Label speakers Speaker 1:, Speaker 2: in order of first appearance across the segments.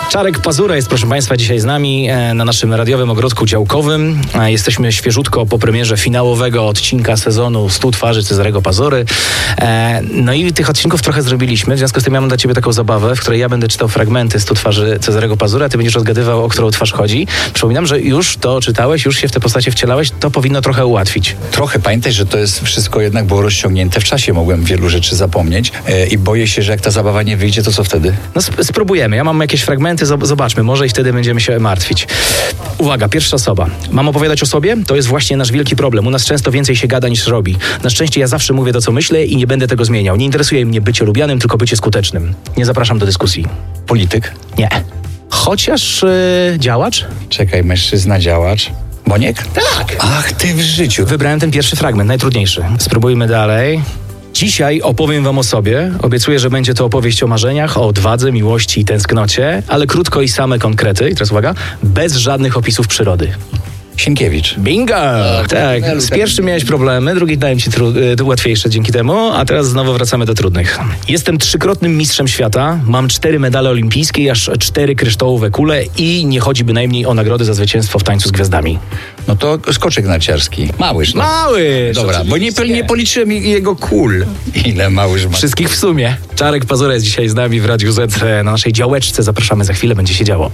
Speaker 1: Czarek Pazura jest, proszę Państwa, dzisiaj z nami na naszym radiowym ogrodku działkowym. Jesteśmy świeżutko po premierze finałowego odcinka sezonu 100 twarzy Cezarego Pazury. No i tych odcinków trochę zrobiliśmy, w związku z tym ja mam dla Ciebie taką zabawę, w której ja będę czytał fragmenty 100 twarzy Cezarego Pazury, a Ty będziesz odgadywał, o którą twarz chodzi. Przypominam, że już to czytałeś, już się w te postacie wcielałeś, to powinno trochę ułatwić.
Speaker 2: Trochę. Pamiętaj, że to jest wszystko jednak było rozciągnięte w czasie. Mogłem wielu rzeczy zapomnieć i boję się, że jak ta zabawa nie wyjdzie, to co wtedy?
Speaker 1: No spróbujemy. Ja mam jakieś fragmenty, zobaczmy, może i wtedy będziemy się martwić. Uwaga, pierwsza osoba. Mam opowiadać o sobie? To jest właśnie nasz wielki problem. U nas często więcej się gada niż robi. Na szczęście ja zawsze mówię to, co myślę i nie będę tego zmieniał. Nie interesuje mnie bycie lubianym, tylko bycie skutecznym. Nie zapraszam do dyskusji.
Speaker 2: Polityk?
Speaker 1: Nie. Chociaż działacz?
Speaker 2: Czekaj, mężczyzna, działacz. Boniek?
Speaker 1: Tak.
Speaker 2: Ach, ty w życiu.
Speaker 1: Wybrałem ten pierwszy fragment, najtrudniejszy. Spróbujmy dalej. Dzisiaj opowiem wam o sobie. Obiecuję, że będzie to opowieść o marzeniach, o odwadze, miłości i tęsknocie, ale krótko i same konkrety, i teraz uwaga, bez żadnych opisów przyrody.
Speaker 2: Sienkiewicz.
Speaker 1: Bingo! Tak, z pierwszym miałeś problemy, drugi dałem ci łatwiejsze dzięki temu, a teraz znowu wracamy do trudnych. Jestem 3-krotnym mistrzem świata, mam 4 medale olimpijskie i aż 4 kryształowe kule i nie chodzi bynajmniej o nagrody za zwycięstwo w tańcu z gwiazdami.
Speaker 2: No to skoczek narciarski. Małyż. No.
Speaker 1: Małyż!
Speaker 2: Dobra, bo nie policzyłem jego kul. Ile Małyż ma?
Speaker 1: Wszystkich w sumie. Czarek Pazura jest dzisiaj z nami w Radiu Z na naszej działeczce. Zapraszamy, za chwilę będzie się działo.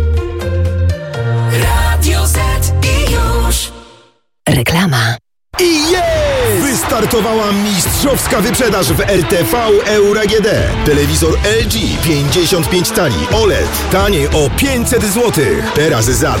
Speaker 3: Radio Z i już. Reklama.
Speaker 4: I jest! Wystartowała mistrzowska wyprzedaż w RTV Euro AGD. Telewizor LG 55 cali OLED taniej o 500 zł. Teraz za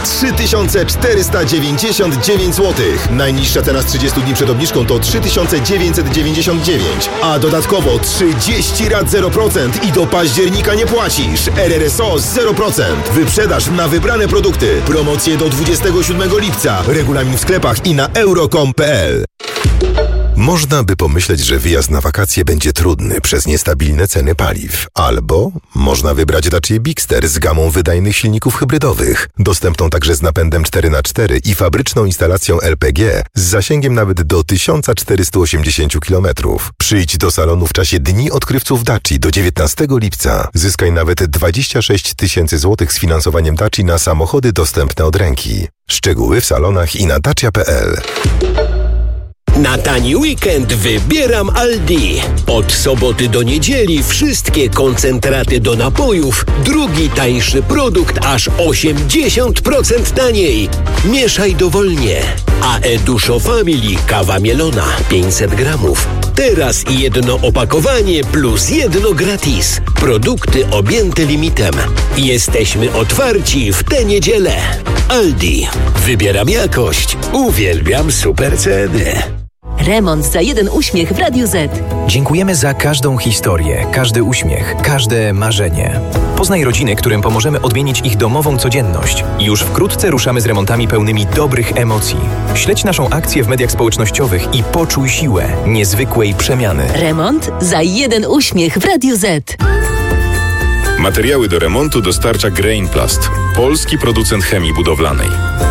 Speaker 4: 3499 zł. Najniższa cena z 30 dni przed obniżką to 3999, a dodatkowo 30 rat 0% i do października nie płacisz. RRSO 0%. Wyprzedaż na wybrane produkty. Promocje do 27 lipca. Regulamin w sklepach i na euro.com.pl. Można by pomyśleć, że wyjazd na wakacje będzie trudny przez niestabilne ceny paliw. Albo można wybrać Dacia Bigster z gamą wydajnych silników hybrydowych, dostępną także z napędem 4x4 i fabryczną instalacją LPG z zasięgiem nawet do 1480 km. Przyjdź do salonu w czasie Dni Odkrywców Daci do 19 lipca. Zyskaj nawet 26 000 zł z finansowaniem Daci na samochody dostępne od ręki. Szczegóły w salonach i na dacia.pl.
Speaker 5: Na tani weekend wybieram Aldi. Od soboty do niedzieli wszystkie koncentraty do napojów. Drugi tańszy produkt aż 80% taniej. Mieszaj dowolnie. Educho Family kawa mielona 500 gramów. Teraz jedno opakowanie plus jedno gratis. Produkty objęte limitem. Jesteśmy otwarci w tę niedzielę. Aldi. Wybieram jakość. Uwielbiam super ceny.
Speaker 3: Remont za jeden uśmiech w Radiu Z.
Speaker 6: Dziękujemy za każdą historię, każdy uśmiech, każde marzenie. Poznaj rodziny, którym pomożemy odmienić ich domową codzienność. Już wkrótce ruszamy z remontami pełnymi dobrych emocji. Śledź naszą akcję w mediach społecznościowych i poczuj siłę niezwykłej przemiany.
Speaker 3: Remont za jeden uśmiech w Radiu Z.
Speaker 7: Materiały do remontu dostarcza Grainplast, polski producent chemii budowlanej.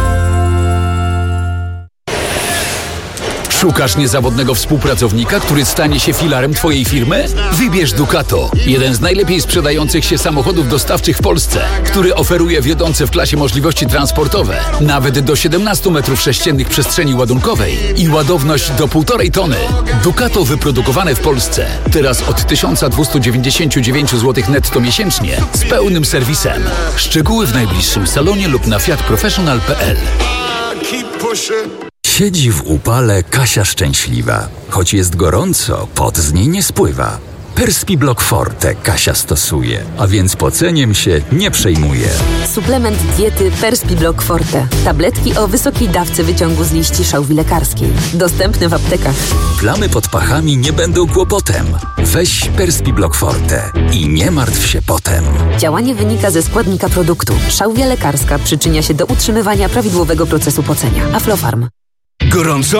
Speaker 8: Szukasz niezawodnego współpracownika, który stanie się filarem Twojej firmy? Wybierz Ducato, jeden z najlepiej sprzedających się samochodów dostawczych w Polsce, który oferuje wiodące w klasie możliwości transportowe, nawet do 17 m3 przestrzeni ładunkowej i ładowność do 1,5 tony. Ducato wyprodukowane w Polsce. Teraz od 1299 zł netto miesięcznie z pełnym serwisem. Szczegóły w najbliższym salonie lub na fiatprofessional.pl.
Speaker 9: Siedzi w upale Kasia szczęśliwa. Choć jest gorąco, pot z niej nie spływa. Perspiblock Forte Kasia stosuje, a więc poceniem się nie przejmuje.
Speaker 10: Suplement diety Perspiblock Forte. Tabletki o wysokiej dawce wyciągu z liści szałwi lekarskiej. Dostępne w aptekach.
Speaker 9: Plamy pod pachami nie będą kłopotem. Weź Perspiblock Forte i nie martw się potem.
Speaker 10: Działanie wynika ze składnika produktu. Szałwia lekarska przyczynia się do utrzymywania prawidłowego procesu pocenia. Aflofarm.
Speaker 11: Gorąco?